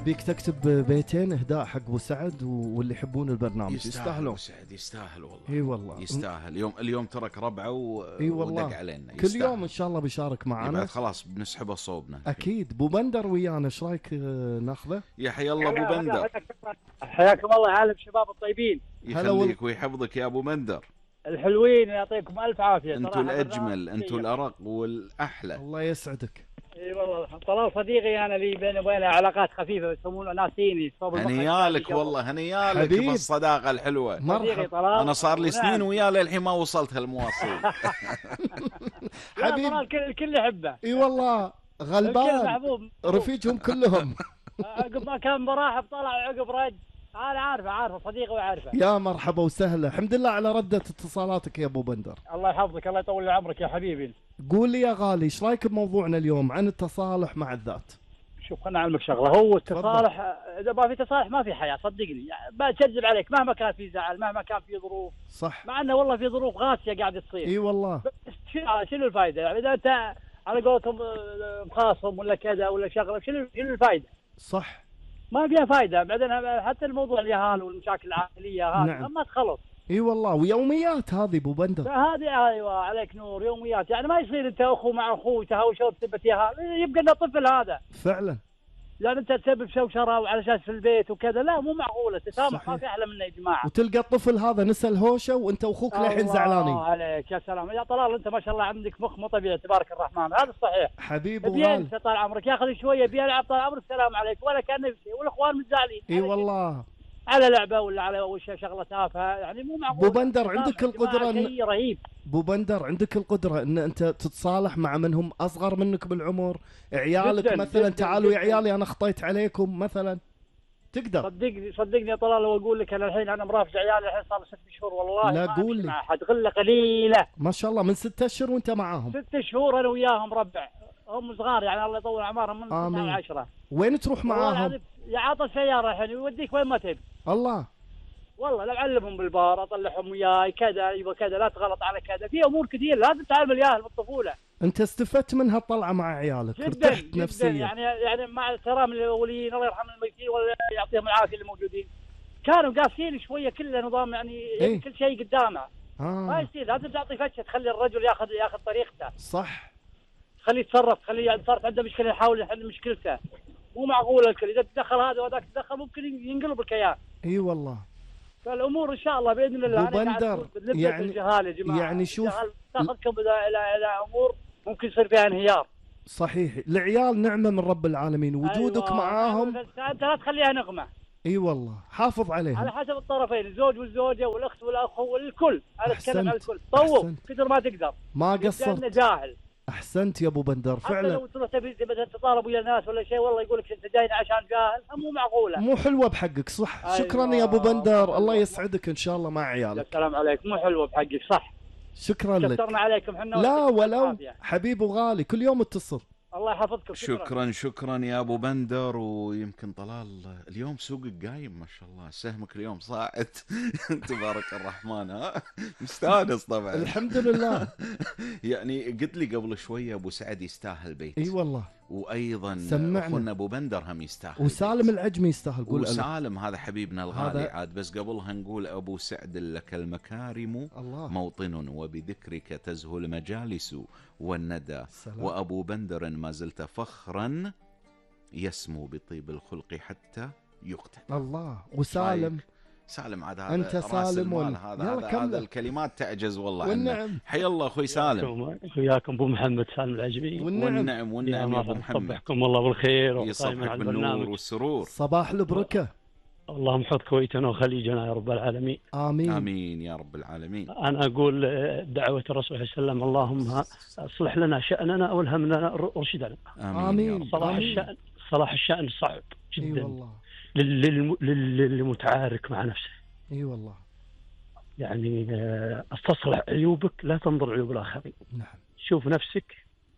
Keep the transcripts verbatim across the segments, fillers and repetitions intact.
ابيك تكتب بيتين اهداء حق ابو سعد واللي يحبون البرنامج يستاهلون. ابو سعد يستاهل والله. اي والله يستاهل. اليوم اليوم ترك ربعه و... اي والله ودق علينا. كل يستاهل. يوم ان شاء الله بيشارك معنا. بعد خلاص بنسحبه صوبنا. اكيد. ابو بندر ويانا ايش رايك ناخذه؟ يا حي الله ابو بندر. حياكم الله يا عالم شباب الطيبين. يخليك ويحفظك يا ابو بندر. الحلوين يعطيكم الف عافيه. انتوا الاجمل، انتوا الارق والاحلى. الله يسعدك. اي والله طلال صديقي انا اللي بيني وبينه علاقات خفيفه يسمونه ناسيني. هنيالك والله هنيالك بالصداقه الحلوه. مرحبا. انا صار لي سنين وياه للحين ما وصلت هالمواصيل. حبيبي الكل الكل يحبه. اي والله غلبان رفيجهم كلهم. عقب ما كان براحب طلع عقب رد. انا عارفه عارفه صديقي وعارفه. يا مرحبا وسهلا. الحمد لله على ردة اتصالاتك يا ابو بندر. الله يحفظك الله يطول عمرك يا حبيبي. قول لي يا غالي ايش رايك بموضوعنا اليوم عن التصالح مع الذات؟ شوف خلنا اعلمك شغله. هو التصالح اذا ما في تصالح ما في حياه صدقني. بكذب عليك مهما كان في زعل مهما كان في ظروف. صح. مع انه والله في ظروف قاسيه قاعده تصير. اي والله. شنو الفائده يعني اذا انت على قولتهم مخاصم ولا كذا ولا شغله شنو شنو الفائده؟ صح. ما فيها فائده. بعدين حتى الموضوع اليهال والمشاكل العائليه هذه نعم. ما تخلص. اي والله ويوميات هذه ابو بندر. هذه ايوه عليك نور يوميات. يعني ما يصير انت اخو مع اخوه تهاوشوا وتثبت يهال يبقى لنا طفل هذا. فعلا. لان انت تسبب شوشره وعلى اساس في البيت وكذا لا مو معقوله. تسامح ما في احلى منه يا جماعه. وتلقى الطفل هذا نسى الهوشه وانت واخوك للحين زعلانين. الله عليك يا سلام يا طلال. انت ما شاء الله عندك مخ مو طبيعي تبارك الرحمن. هذا الصحيح حبيبي وغالي. طال عمرك ياخذ شويه بيلعب طال عمرك السلام عليك ولا كان نفسي والاخوان متزعلين. اي والله. على لعبه ولا على وش شغله تافهه يعني مو معقول. ابو بندر عندك القدره ان رهيب. ابو بندر عندك القدره ان انت تتصالح مع من هم اصغر منك بالعمر، عيالك جداً مثلا جداً تعالوا جداً. يا عيالي انا خطيت عليكم مثلا تقدر. صدقني صدقني يا طلال لو اقول لك انا الحين انا مرافق عيالي الحين صار ست شهور والله. لا قول لي. حد غله قليله. ما شاء الله من ستة اشهر وانت معاهم. ست شهور انا وياهم ربع. هم صغار يعني الله يطول اعمارهم من تسعة عشرة. وين تروح معاهم؟ يا عطى سياره الحين يوديك وين ما تبي. الله. والله لا اعلمهم بالبار اطلعهم وياي كذا يبغى كذا لا تغلط على كذا. في امور كثير لازم تعلم الياهل بالطفوله. انت استفدت من هالطلعه مع عيالك جدا ارتحت جدا نفسيا. يعني يعني مع احترام الاوليين الله يرحم الميتين ولا يعطيهم العافيه اللي موجودين. كانوا قاسين شويه كله نظام يعني ايه؟ كل شيء قدامه. آه. ما يصير لازم تعطي فتشه تخلي الرجل ياخذ ياخذ طريقته. صح. خليه يتصرف خليه صارت عنده مشكله يحاول يحل مشكلته. مو معقول الكل اذا تدخل هذا وذاك تدخل ممكن ينقلب الكيان. اي والله. فالامور ان شاء الله باذن الله. ابو بندر يعني الجهال يا جماعه يعني شوف تاخذكم الى الى امور ممكن يصير فيها انهيار. صحيح. العيال نعمه من رب العالمين وجودك أيوة. معاهم. انت لا تخليها نغمه. اي والله حافظ عليهم على حسب الطرفين الزوج والزوجه والاخت والاخ والكل. انا اتكلم على الكل. طوف كثر ما تقدر ما قصرت. جاهل. احسنت يا ابو بندر فعلا. حتى لو تروح تبي تتطالب ويا الناس ولا شيء والله يقول لك انت جاينا عشان جاهل مو معقوله. مو حلوه بحقك صح. أيوة. شكرا يا ابو بندر. الله يسعدك ان شاء الله مع عيالك. السلام عليكم. مو حلوه بحقك صح. شكرا لك. شكرنا عليكم احنا. لا ولو حبيب وغالي كل يوم اتصل. الله يحفظكم. شكرا شكرا, شكرا يا ابو بندر. ويمكن طلال اليوم سوقك قايم ما شاء الله سهمك اليوم صاعد. تبارك الرحمن. ها مستانس طبعا. الحمد لله. يعني قلت لي قبل شويه ابو سعد يستاهل بيت. اي والله. وايضا سمعنا اخونا ابو بندر هم يستاهل. وسالم العجمي يستاهل. قول وسالم هذا حبيبنا الغالي عاد. بس قبلها نقول ابو سعد لك المكارم الله. موطن وبذكرك تزهو المجالس والندى. سلام. وابو بندر ما زلت فخرا يسمو بطيب الخلق حتى يقتل. الله. وسالم سالم عاد هذا انت سالم ولا هذا هذا, هذا الكلمات تعجز والله. والنعم. حي الله اخوي سالم. وياكم ابو محمد سالم العجمي. والنعم والنعم, والنعم يا ابو محمد. صبحكم الله بالخير وقائما على البرنامج والسرور. صباح البركه. اللهم احفظ كويتنا وخليجنا يا رب العالمين. امين امين يا رب العالمين. انا اقول دعوه الرسول صلى الله عليه وسلم اللهم اصلح لنا شاننا والهم لنا رشدنا. امين. صلاح الشان صلاح الشان صعب جدا. اي والله. للمتعارك مع نفسه. اي والله. يعني استصلح عيوبك لا تنظر عيوب الاخرين. نعم. شوف نفسك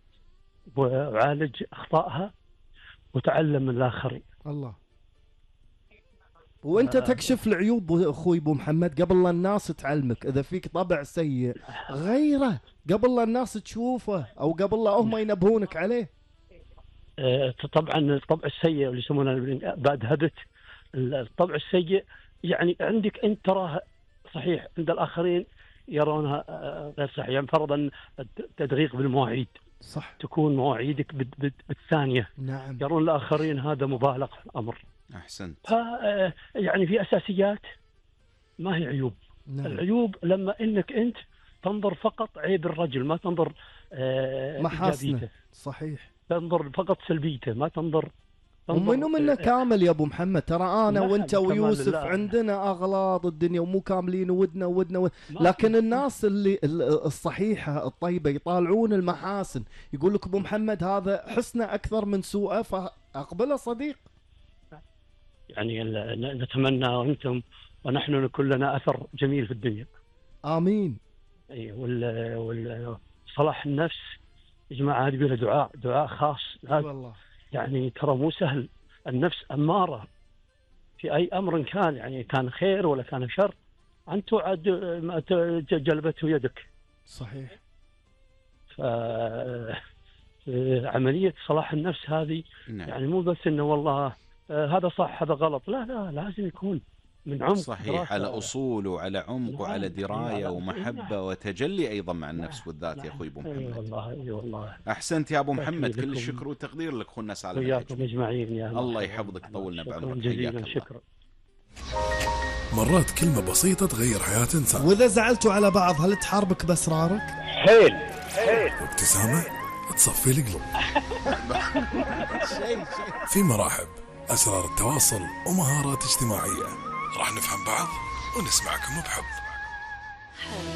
وعالج اخطائها وتعلم من الاخرين. الله. وانت تكشف العيوب اخوي ابو محمد قبل لا الناس تعلمك. اذا فيك طبع سيء غيره قبل لا الناس تشوفه او قبل لا هم ينبهونك عليه. طبعا الطبع السيء اللي يسمونه باد هابت، الطبع السيء يعني عندك أنت تراه صحيح، عند الآخرين يرونها غير صحيح. يعني فرضا التدقيق بالمواعيد، صح، تكون مواعيدك بالثانية، نعم، يرون الآخرين هذا مبالغ في الأمر. أحسنت. يعني في أساسيات ما هي عيوب. نعم. العيوب لما إنك أنت تنظر فقط عيب الرجل، ما تنظر محاسنه، صحيح، تنظر فقط سلبيته، ما تنظر ومنو منا كامل يا ابو محمد. ترى انا وانت ويوسف عندنا اغلاط الدنيا ومو كاملين، ودنا ودنا, ودنا. لكن الناس اللي الصحيحه الطيبه يطالعون المحاسن، يقول لك ابو محمد هذا حسنه اكثر من سوءه، فاقبله صديق. يعني نتمنى وانتم ونحن نكون لنا اثر جميل في الدنيا. امين. اي وال وال صلاح النفس يا جماعه هذه بها دعاء، دعاء خاص. والله يعني ترى مو سهل. النفس أمارة في أي أمر كان، يعني كان خير ولا كان شر، أن توعد ما جلبته يدك. صحيح. فعملية صلاح النفس هذه نعم. يعني مو بس إنه والله هذا صح هذا غلط، لا لا، لازم يكون من عمق، صحيح، على أصول وعلى عمق وعلى دراية ومحبة وتجلي أيضا مع النفس والذات. يا أخوي أبو محمد، أي والله أي والله أحسنت يا أبو محمد، كل الشكر والتقدير لك أخونا سالم. وياكم أجمعين يا الله يحفظك، طولنا بعمرك، جزيلا شكرا. مرات كلمة بسيطة تغير حياة إنسان. وإذا زعلتوا على بعض هل تحاربك بأسرارك؟ حيل حيل. وابتسامة تصفي القلب. في مراحب، أسرار التواصل ومهارات اجتماعية، راح نفهم بعض ونسمعكم بحب.